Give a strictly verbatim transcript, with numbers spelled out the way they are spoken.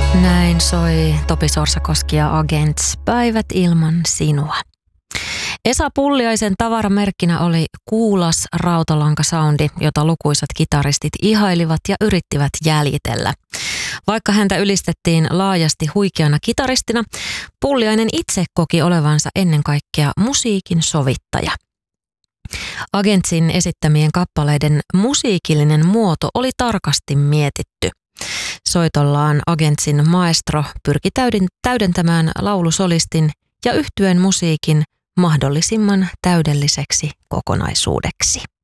Näin soi Topi Sorsakoski ja Agents Päivät ilman sinua. Esa Pulliaisen tavaramerkkinä oli kuulas rautalanka-soundi, jota lukuisat kitaristit ihailivat ja yrittivät jäljitellä. Vaikka häntä ylistettiin laajasti huikeana kitaristina, Pulliainen itse koki olevansa ennen kaikkea musiikin sovittaja. Agentsin esittämien kappaleiden musiikillinen muoto oli tarkasti mietitty. Soitollaan Agentsin maestro pyrki täydentämään laulusolistin ja yhtyen musiikin mahdollisimman täydelliseksi kokonaisuudeksi.